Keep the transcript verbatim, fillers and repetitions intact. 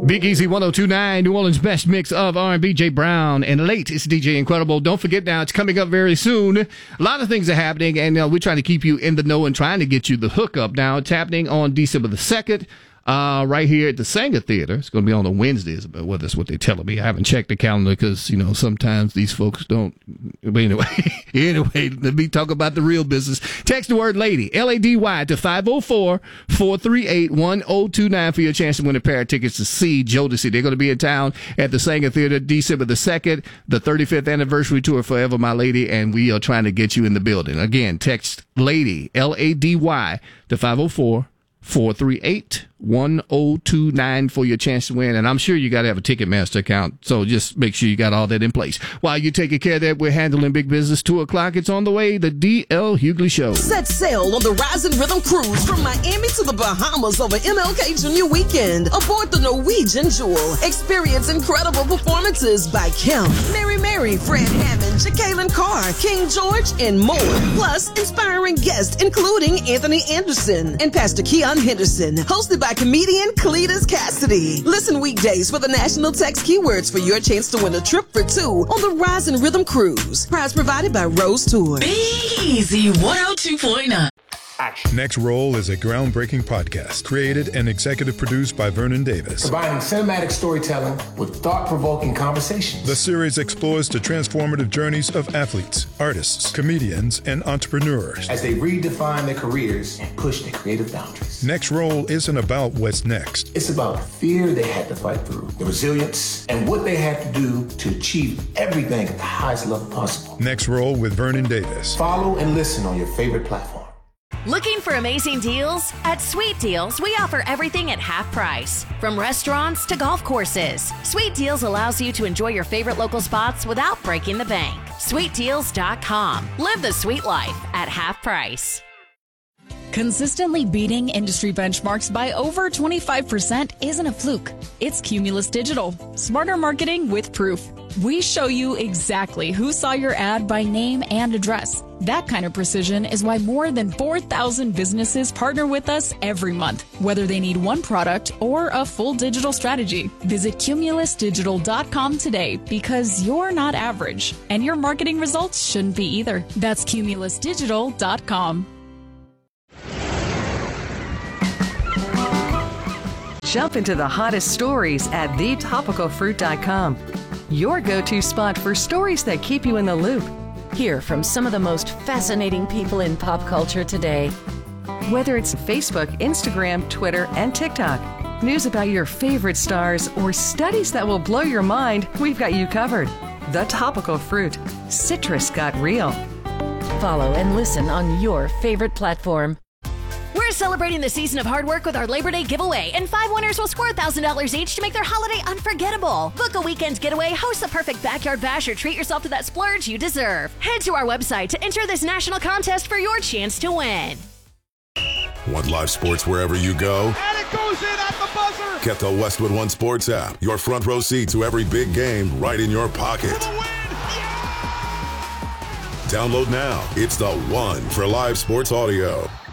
Big Easy one oh two point nine, New Orleans' best mix of R and B. Jay Brown and late. It's D J Incredible. Don't forget now, it's coming up very soon. A lot of things are happening, and uh, we're trying to keep you in the know and trying to get you the hookup. Now, it's happening on December the second. Uh, right here at the Sanger Theater. It's going to be on a Wednesdays, but well, that's what they're telling me. I haven't checked the calendar because, you know, sometimes these folks don't. But anyway, anyway, let me talk about the real business. Text the word lady, L A D Y, to five oh four, four three eight, one oh two nine for your chance to win a pair of tickets to see Jodeci. They're going to be in town at the Sanger Theater December the second, the thirty-fifth anniversary tour, Forever My Lady, and we are trying to get you in the building. Again, text lady, L A D Y, to five oh four, four three eight, one oh two nine for your chance to win. And I'm sure you got to have a Ticketmaster account, so just make sure you got all that in place. While you're taking care of that, we're handling big business. Two o'clock, it's on the way, the D L Hughley Show. Set sail on the Rise and Rhythm Cruise from Miami to the Bahamas over M L K Junior Weekend. Aboard the Norwegian Jewel, experience incredible performances by Kim, Mary Mary, Fred Hammond, Jacqueline Carr, King George, and more. Plus, inspiring guests including Anthony Anderson and Pastor Keon Henderson, hosted by comedian Cletus Cassidy. Listen weekdays for the national text keywords for your chance to win a trip for two on the Rise and Rhythm Cruise. Prize provided by Rose Tour. Big Easy one oh two point nine. Next Roll is a groundbreaking podcast created and executive produced by Vernon Davis. Combining cinematic storytelling with thought-provoking conversations. The series explores the transformative journeys of athletes, artists, comedians, and entrepreneurs as they redefine their careers and push their creative boundaries. Next Roll isn't about what's next. It's about the fear they had to fight through, the resilience, and what they had to do to achieve everything at the highest level possible. Next Roll with Vernon Davis. Follow and listen on your favorite platform. Looking for amazing deals? At Sweet Deals, we offer everything at half price. From restaurants to golf courses, Sweet Deals allows you to enjoy your favorite local spots without breaking the bank. sweet deals dot com. Live the sweet life at half price. Consistently beating industry benchmarks by over twenty-five percent isn't a fluke. It's Cumulus Digital. Smarter marketing with proof. We show you exactly who saw your ad by name and address. That kind of precision is why more than four thousand businesses partner with us every month, whether they need one product or a full digital strategy. Visit cumulus digital dot com today because you're not average, and your marketing results shouldn't be either. That's cumulus digital dot com. Jump into the hottest stories at the topical fruit dot com. Your go-to spot for stories that keep you in the loop. Hear from some of the most fascinating people in pop culture today. Whether it's Facebook, Instagram, Twitter, and TikTok, news about your favorite stars, or studies that will blow your mind, we've got you covered. The Topical Fruit. Citrus got real. Follow and listen on your favorite platform. We're celebrating the season of hard work with our Labor Day giveaway, and five winners will score one thousand dollars each to make their holiday unforgettable. Book a weekend getaway, host the perfect backyard bash, or treat yourself to that splurge you deserve. Head to our website to enter this national contest for your chance to win. Want live sports wherever you go? And it goes in at the buzzer! Get the Westwood One Sports app. Your front row seat to every big game right in your pocket. For the win! Yeah! Download now. It's the one for live sports audio.